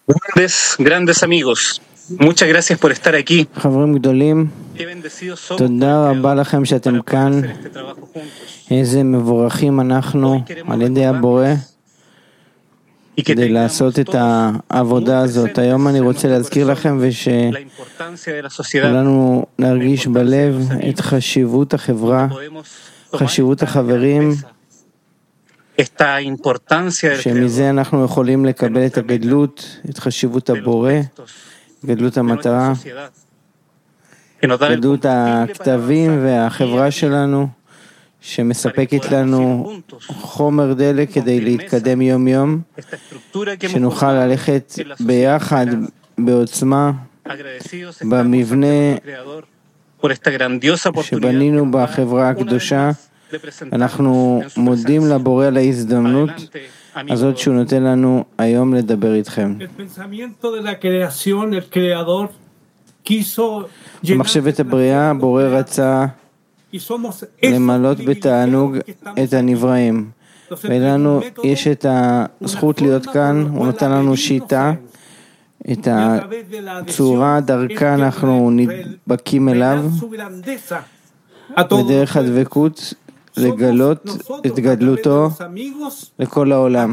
Grandes amigos, muchas gracias por estar aquí. חברים גדולים, תודה רבה לכם שאתם כאן. איזה מבורכים אנחנו על ידי הבורא כדי לעשות את העבודה הזאת. היום אני רוצה להזכיר לכם ושכולנו נרגיש בלב את חשיבות החברה, חשיבות החברים, שמזה אנחנו יכולים לקבל את הגדלות, את חשיבות הבורא, גדלות המטרה, גדלות הכתבים והחברה שלנו, שמספקת לנו חומר דלק כדי להתקדם יום יום, שנוכל ללכת ביחד בעוצמה במבנה שבנינו בחברה הקדושה. אנחנו מודים לבורא על ההזדמנות הזאת שהוא נותן לנו היום לדבר איתכם. במחשבת הבריאה, הבורא רצה למלות בתענוג את הנבראים, ולנו יש את הזכות להיות כאן. הוא נתן לנו שיטה, את הצורה דרכה אנחנו נדבקים אליו, בדרך הדבקות לגלות את גדלותו לכל העולם,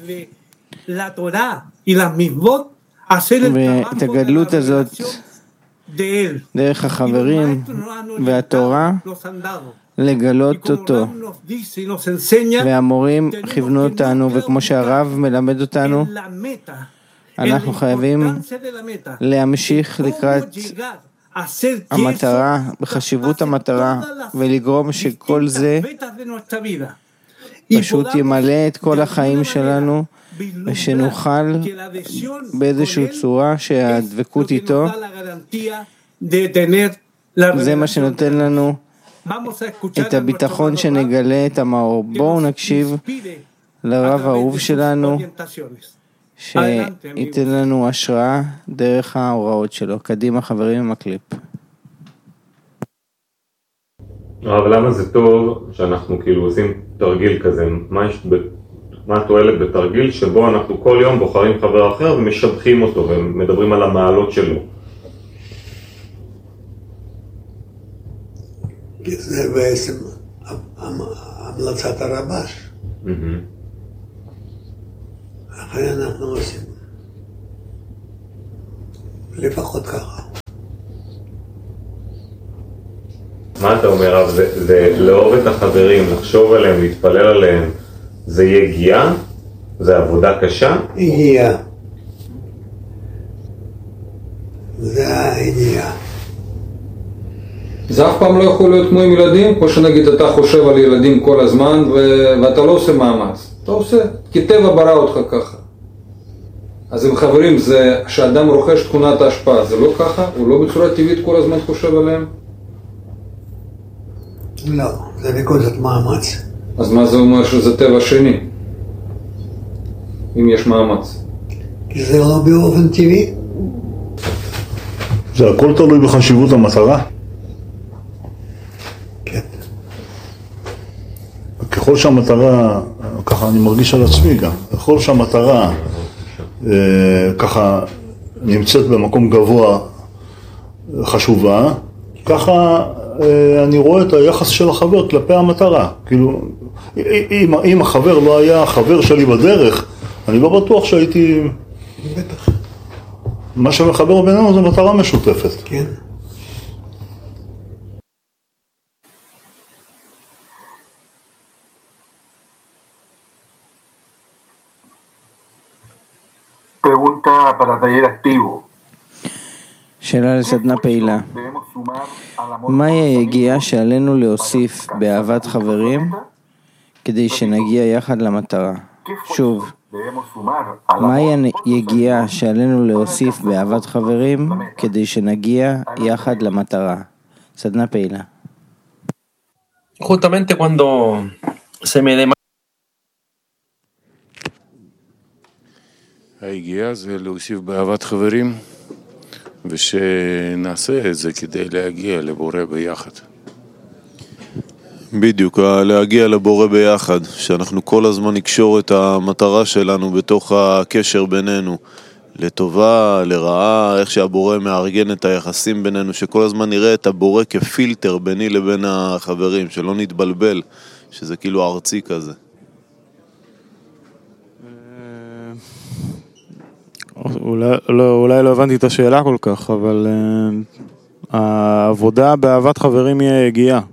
ואת הגדלות הזאת דרך החברים והתורה לגלות אותו. והמורים כיוונו אותנו, וכמו שהרב מלמד אותנו, אנחנו חייבים להמשיך לקראת המטרה, בחשיבות המטרה, ולגרום שכל זה פשוט ימלא את כל החיים שלנו, ושנוכל באיזושהי צורה שהדבקות איתו, זה מה שנותן לנו את הביטחון שנגלה את המאור. בואו נקשיב לרב האהוב שלנו, שייתן לנו השראה דרך ההוראות שלו. קדימה חברים עם הקליפ. אבל למה זה טוב שאנחנו כאילו עושים תרגיל כזה? מה התועלת בתרגיל שבו אנחנו כל יום בוחרים חבר אחר ומשבחים אותו ומדברים על המעלות שלו? זה בעצם המלצת הרבש. אחרי אנחנו עושים לפחות ככה. מה אתה אומר רב? זה לאהוב את החברים, לחשוב עליהם, להתפלל עליהם, זה יגיעה? זה עבודה קשה? יגיעה. זה היגיעה. זה אף פעם לא יכול להיות כמו עם ילדים, כמו שנגיד אתה חושב על ילדים כל הזמן ואתה לא עושה מאמץ. אתה עושה, כי טבע ברא אותך ככה. אז עם חברים, זה שאדם רוכש תכונת ההשפעה, זה לא ככה? הוא לא בצורה טבעית כל הזמן חושב עליהם? לא, זה בכל זאת מאמץ. אז מה זה אומר שזה טבע שני? אם יש מאמץ. כי זה לא באופן טבעי. זה הכל תלוי בחשיבות המטרה. כן. ככל שהמטרה, ככה אני מרגיש על עצמי גם, ככל שהמטרה ככה נמצאת במקום גבוה חשובה, ככה אני רואה את היחס של החבר כלפי המטרה. כאילו, אם החבר לא היה החבר שלי בדרך, אני לא בטוח שהייתי... בטח. מה שמחבר בינינו זה מטרה משותפת. כן. Pregunta para taller activo. שאלה לסדנה פעילה. מהי היגיעה שעלינו להוסיף באהבת חברים כדי שנגיע יחד למטרה? שוב, מהי היגיעה שעלינו להוסיף באהבת חברים כדי שנגיע יחד למטרה? סדנה פעילה. Justamente cuando se me demanda. היגיעה זה להוסיף באהבת חברים, ושנעשה את זה כדי להגיע לבורא ביחד. בדיוק, להגיע לבורא ביחד, שאנחנו כל הזמן נקשור את המטרה שלנו בתוך הקשר בינינו, לטובה, לרעה, איך שהבורא מארגן את היחסים בינינו, שכל הזמן נראה את הבורא כפילטר ביני לבין החברים, שלא נתבלבל, שזה כאילו ארצי כזה. אולי לא הבנתי את השאלה כל כך, אבל העבודה באהבת חברים היא הגיעה.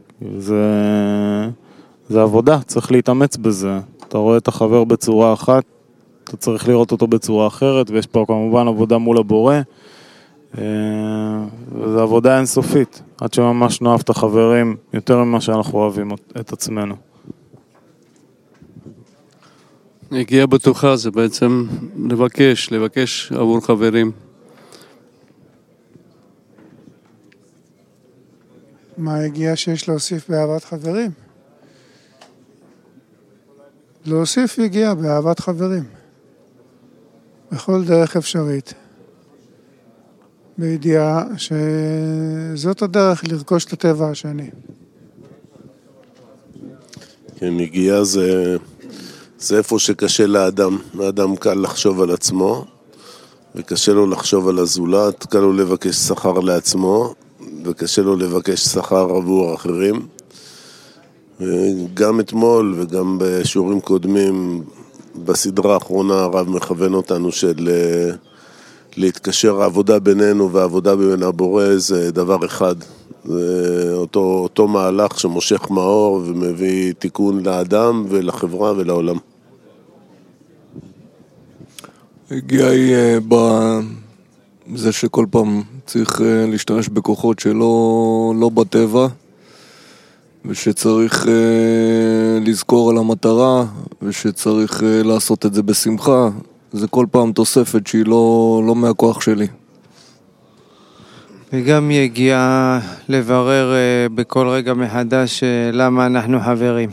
זה עבודה, צריך להתאמץ בזה. אתה רואה את החבר בצורה אחת, אתה צריך לראות אותו בצורה אחרת, ויש פה כמובן עבודה מול הבורא, וזו עבודה אינסופית, עד שממש נאהב את החברים יותר ממה שאנחנו אוהבים את עצמנו. הגיעה בטוחה זה בעצם לבקש עבור חברים. מה הגיעה שיש להוסיף באהבת חברים? להוסיף הגיעה באהבת חברים. בכל דרך אפשרית. בידיעה שזאת הדרך לרכוש את הטבע השני. כן, הגיעה זה איפה שקשה לאדם. האדם קל לחשוב על עצמו, וקשה לו לחשוב על הזולת, קל לו לבקש שכר לעצמו, וקשה לו לבקש שכר עבור אחרים. גם אתמול וגם בשיעורים קודמים, בסדרה האחרונה הרב מכוון אותנו של להתקשר העבודה בינינו והעבודה בין הבורא זה דבר אחד. זה אותו מהלך שמושך מאור ומביא תיקון לאדם ולחברה ולעולם. הגיעה היא בזה שכל פעם צריך להשתמש בכוחות שלא בטבע, ושצריך לזכור על המטרה, ושצריך לעשות את זה בשמחה. זה כל פעם תוספת שהיא לא מהכוח שלי. וגם יגיע לברר בכל רגע מחדש למה אנחנו חברים.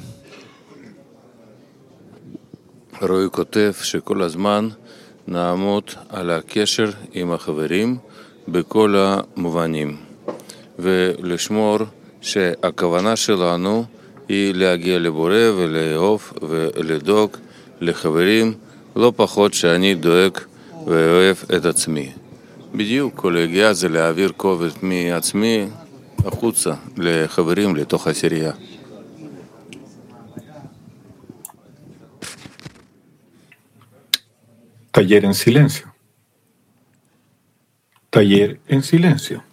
רועי כותב שכל הזמן נעמוד על הקשר עם החברים בכל המובנים, ולשמור שהכוונה שלנו היא להגיע לבורא ולאהוב ולדאוג לחברים לא פחות שאני דואג ואוהב את עצמי. בדיוק, כל הגיעה זה להעביר כובד מעצמי החוצה לחברים, לתוך העשירייה. Taller en silencio. Taller en silencio.